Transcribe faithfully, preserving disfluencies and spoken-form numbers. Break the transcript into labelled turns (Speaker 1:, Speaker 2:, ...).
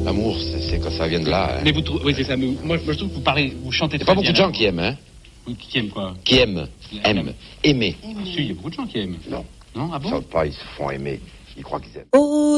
Speaker 1: L'amour, c'est, c'est quand ça vient de là. Hein.
Speaker 2: Mais vous trouvez, oui, c'est ça. Mais moi, moi, je trouve que vous parlez, vous chantez très
Speaker 1: bien.
Speaker 2: bien.
Speaker 1: Il n'y a pas beaucoup de gens qui aiment, hein.
Speaker 2: Qui aiment quoi?
Speaker 1: Qui aiment, aiment, aimer.
Speaker 2: Si, il y a beaucoup de gens qui aiment.
Speaker 1: Non.
Speaker 2: Non, ah bon?
Speaker 1: Ils ne savent pas, ils se font aimer. Ils croient qu'ils aiment.
Speaker 3: Oh.